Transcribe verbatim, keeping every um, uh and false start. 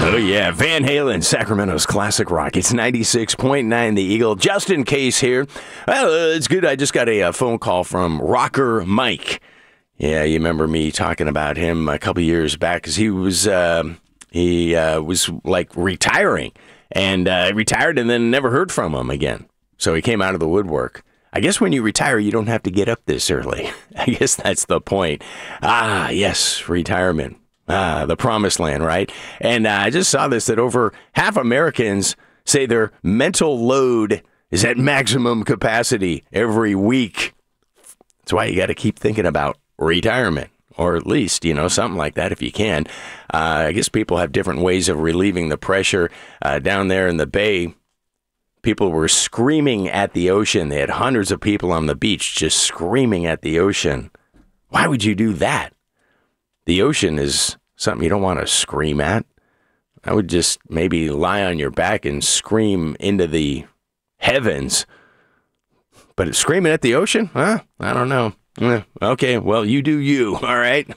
Oh, yeah. Van Halen, Sacramento's classic rock. It's ninety-six point nine The Eagle. Just in case here. Well, uh, it's good. I just got a, a phone call from Rocker Mike. Yeah, you remember me talking about him a couple years back because he was uh, he uh, was like retiring and uh, retired and then never heard from him again. So he came out of the woodwork. I guess when you retire, you don't have to get up this early. I guess that's the point. Ah, yes, retirement. Ah, the promised land, right? And uh, I just saw this, that over half Americans say their mental load is at maximum capacity every week. That's why you got to keep thinking about retirement, or at least, you know, something like that if you can. Uh, I guess people have different ways of relieving the pressure. Uh, down there in the Bay, people were screaming at the ocean. They had hundreds of people on the beach just screaming at the ocean. Why would you do that? The ocean is something you don't want to scream at. I would just maybe lie on your back and scream into the heavens. But screaming at the ocean? Huh? I don't know. Eh, Okay, well, you do you, all right?